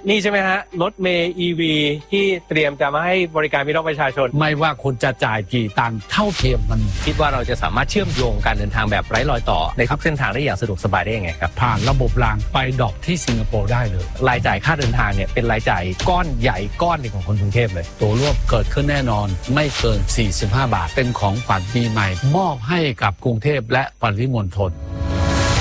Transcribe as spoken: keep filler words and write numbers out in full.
นี่ใช่ไหมฮะรถเมล์ อี วี ที่เตรียมจะมาให้บริการพี่น้องประชาชนไม่ว่าคุณจะจ่ายกี่ตังค์เท่าเทียมมันคิดว่าเราจะสามารถเชื่อมโยงการเดินทางแบบไร้รอยต่อในทุกเส้นทางได้อย่างสะดวกสบายได้ยังไงครับผ่านระบบรางไปดรอปที่สิงคโปร์ได้เลยรายจ่ายค่าเดินทางเนี่ยเป็นรายจ่ายก้อนใหญ่ก้อนหนึ่งของคนกรุงเทพเลยตัวร่วมเกิดขึ้นแน่นอนไม่เกินสี่สิบห้าบาทเป็นของขวัญปีใหม่มอบให้กับกรุงเทพและปริมณฑล